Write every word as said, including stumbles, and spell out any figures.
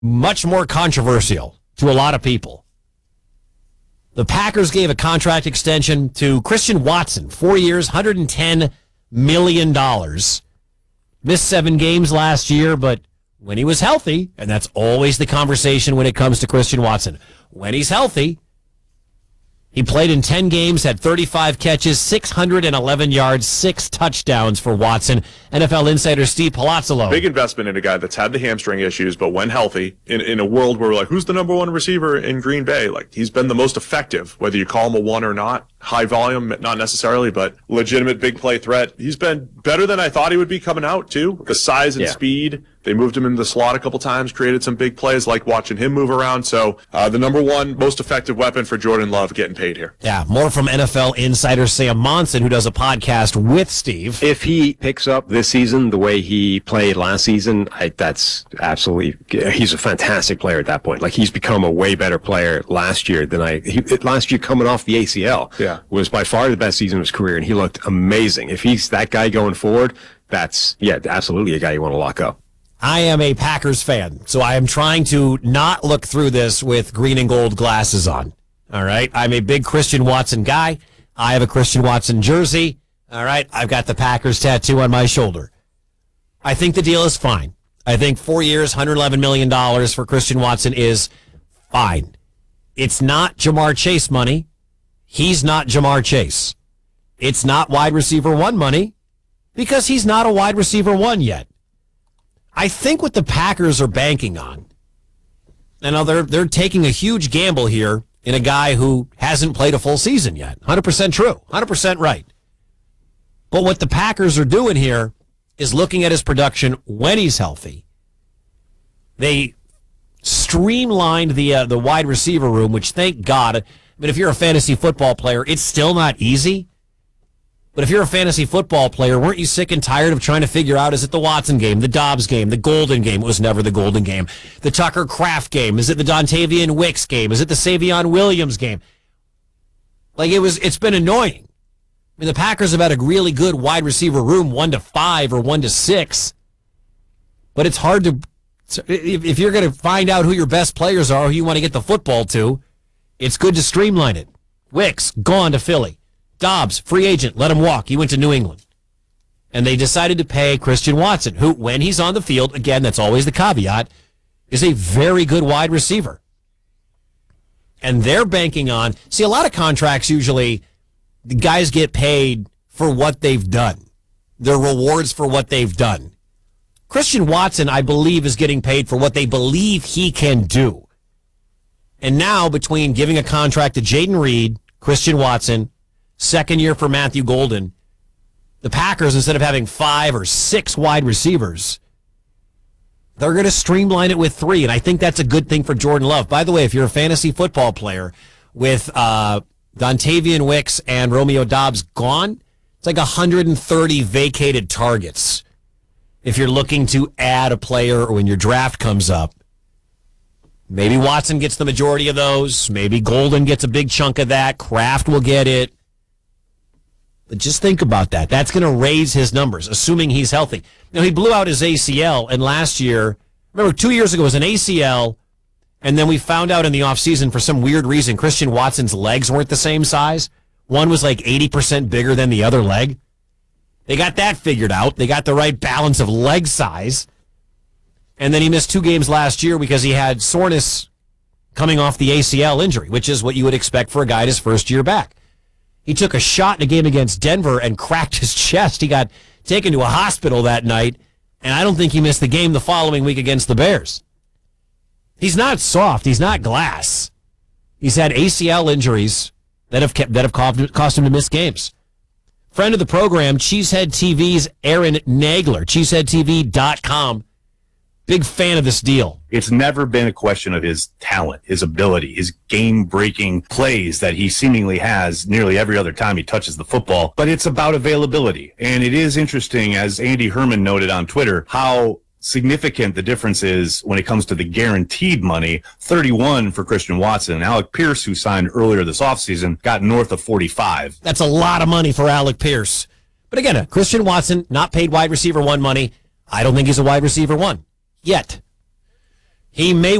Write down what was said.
much more controversial to a lot of people. The Packers gave a contract extension to Christian Watson, four years, one hundred ten million dollars. Missed seven games last year, but when he was healthy, and that's always the conversation when it comes to Christian Watson, when he's healthy, he played in ten games, had thirty-five catches, six hundred eleven yards, six touchdowns for Watson. N F L insider Steve Palazzolo. Big investment in a guy that's had the hamstring issues, but when healthy, in, in a world where we're like, who's the number one receiver in Green Bay? Like, he's been the most effective, whether you call him a one or not. High volume, not necessarily, but legitimate big play threat. He's been better than I thought he would be coming out, too. The size and yeah. speed. They moved him into the slot a couple times, created some big plays, like watching him move around. So uh, the number one most effective weapon for Jordan Love getting paid here. Yeah, more from N F L insider Sam Monson, who does a podcast with Steve. If he picks up this season the way he played last season, I, that's absolutely, he's a fantastic player at that point. Like, he's become a way better player last year than I, he, last year coming off the A C L yeah. was by far the best season of his career, and he looked amazing. If he's that guy going forward, that's, yeah, absolutely a guy you want to lock up. I am a Packers fan, so I am trying to not look through this with green and gold glasses on. All right? I'm a big Christian Watson guy. I have a Christian Watson jersey. All right? I've got the Packers tattoo on my shoulder. I think the deal is fine. I think four years, one hundred eleven million dollars for Christian Watson is fine. It's not Jamar Chase money. He's not Jamar Chase. It's not wide receiver one money because he's not a wide receiver one yet. I think what the Packers are banking on, and they're they're taking a huge gamble here in a guy who hasn't played a full season yet. one hundred percent true. one hundred percent right. But what the Packers are doing here is looking at his production when he's healthy. They streamlined the uh, the wide receiver room, which, thank God. I mean, if you're a fantasy football player, it's still not easy. But if you're a fantasy football player, weren't you sick and tired of trying to figure out, is it the Watson game, the Dobbs game, the Golden game? It was never the Golden game. The Tucker Kraft game. Is it the Dontavian Wicks game? Is it the Savion Williams game? Like, it was, it's been annoying. I mean, the Packers have had a really good wide receiver room, one to five or one to six. But it's hard to, if you're going to find out who your best players are, who you want to get the football to, it's good to streamline it. Wicks, gone to Philly. Dobbs, free agent, let him walk. He went to New England. And they decided to pay Christian Watson, who, when he's on the field, again, that's always the caveat, is a very good wide receiver. And they're banking on, see, a lot of contracts usually, the guys get paid for what they've done. Their rewards for what they've done. Christian Watson, I believe, is getting paid for what they believe he can do. And now, between giving a contract to Jaden Reed, Christian Watson, second year for Matthew Golden, the Packers, instead of having five or six wide receivers, they're going to streamline it with three, and I think that's a good thing for Jordan Love. By the way, if you're a fantasy football player with uh, Dontavian Wicks and Romeo Dobbs gone, it's like one hundred thirty vacated targets. If you're looking to add a player or when your draft comes up, maybe Watson gets the majority of those. Maybe Golden gets a big chunk of that. Kraft will get it. But just think about that. That's going to raise his numbers, assuming he's healthy. Now, he blew out his A C L, and last year, remember, two years ago it was an A C L, and then we found out in the offseason, for some weird reason, Christian Watson's legs weren't the same size. One was like eighty percent bigger than the other leg. They got that figured out. They got the right balance of leg size. And then he missed two games last year because he had soreness coming off the A C L injury, which is what you would expect for a guy his first year back. He took a shot in a game against Denver and cracked his chest. He got taken to a hospital that night, and I don't think he missed the game the following week against the Bears. He's not soft. He's not glass. He's had A C L injuries that have kept, that have cost him to miss games. Friend of the program, Cheesehead T V's Aaron Nagler, cheesehead t v dot com. Big fan of this deal. It's never been a question of his talent, his ability, his game-breaking plays that he seemingly has nearly every other time he touches the football, but it's about availability. And it is interesting, as Andy Herman noted on Twitter, how significant the difference is when it comes to the guaranteed money. thirty-one for Christian Watson. Alec Pierce, who signed earlier this offseason, got north of forty-five. That's a lot of money for Alec Pierce. But again, Christian Watson, not paid wide receiver one money. I don't think he's a wide receiver one. Yet. He may